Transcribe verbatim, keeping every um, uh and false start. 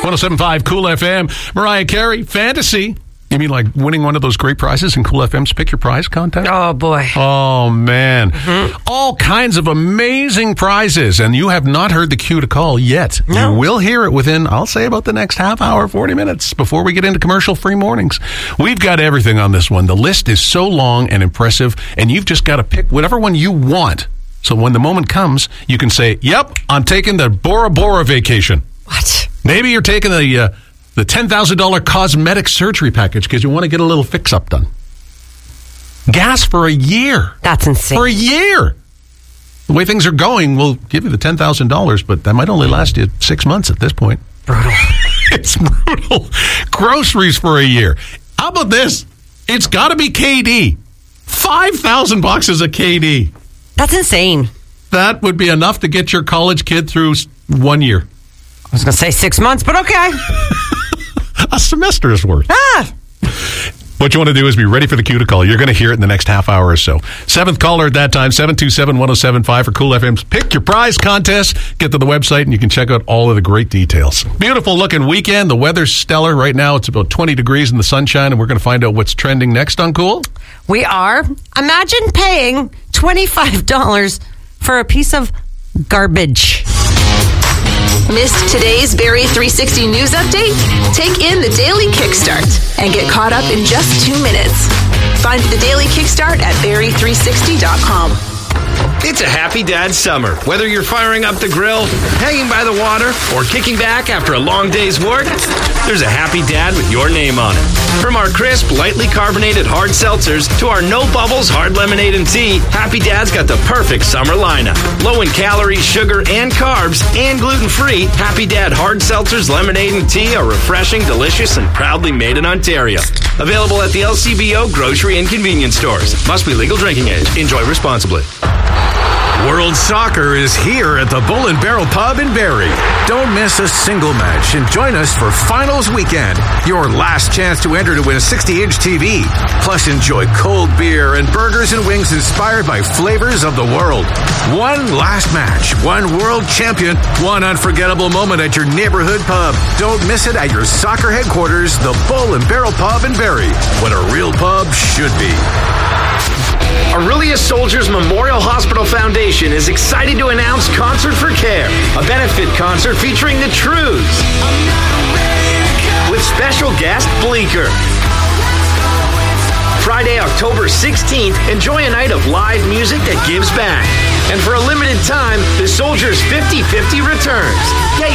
one oh seven point five Cool F M. Mariah Carey, Fantasy. You mean like winning one of those great prizes in Cool F M's Pick Your Prize contest? Oh, boy. Oh, man. Mm-hmm. All kinds of amazing prizes, and you have not heard the cue to call yet. No. You will hear it within, I'll say, about the next half hour, forty minutes before we get into commercial-free mornings. We've got everything on this one. The list is so long and impressive, and you've just got to pick whatever one you want. So when the moment comes, you can say, yep, I'm taking the Bora Bora vacation. What? Maybe you're taking the... Uh, The ten thousand dollars cosmetic surgery package because you want to get a little fix-up done. Gas for a year. That's insane. For a year. The way things are going, we'll give you the ten thousand dollars, but that might only last you six months at this point. Brutal. It's brutal. Groceries for a year. How about this? It's got to be K D. five thousand boxes of K D. That's insane. That would be enough to get your college kid through one year. I was going to say six months, but okay. A semester's worth. Ah! What you want to do is be ready for the cue to call. You're going to hear it in the next half hour or so. Seventh caller at that time, seven two seven, one oh seven five for Cool F M's Pick Your Prize contest. Get to the website and you can check out all of the great details. Beautiful looking weekend. The weather's stellar. Right now it's about twenty degrees in the sunshine, and we're going to find out what's trending next on Cool. We are. Imagine paying twenty-five dollars for a piece of garbage. Missed today's Barrie three sixty news update? Take in the Daily Kickstart and get caught up in just two minutes. Find the Daily Kickstart at barrie three sixty dot com. It's a happy dad summer. Whether you're firing up the grill, hanging by the water, or kicking back after a long day's work, there's a happy dad with your name on it. From our crisp, lightly carbonated hard seltzers to our no bubbles hard lemonade and tea, Happy Dad's got the perfect summer lineup. Low in calories, sugar, and carbs, and gluten-free, Happy Dad hard seltzers, lemonade, and tea are refreshing, delicious, and proudly made in Ontario. Available at the L C B O grocery and convenience stores. Must be legal drinking age. Enjoy responsibly. World Soccer is here at the Bull and Barrel Pub in Barrie. Don't miss a single match and join us for Finals Weekend, your last chance to enter to win a sixty-inch T V. Plus, enjoy cold beer and burgers and wings inspired by flavors of the world. One last match, one world champion, one unforgettable moment at your neighborhood pub. Don't miss it at your soccer headquarters, the Bull and Barrel Pub in Barrie, what a real pub should be. Aurelia Soldiers Memorial Hospital Foundation is excited to announce Concert for Care, a benefit concert featuring the Trues, with special guest Bleecker. Friday, October sixteenth, enjoy a night of live music that gives back. And for a limited time, the Soldiers fifty fifty returns. Get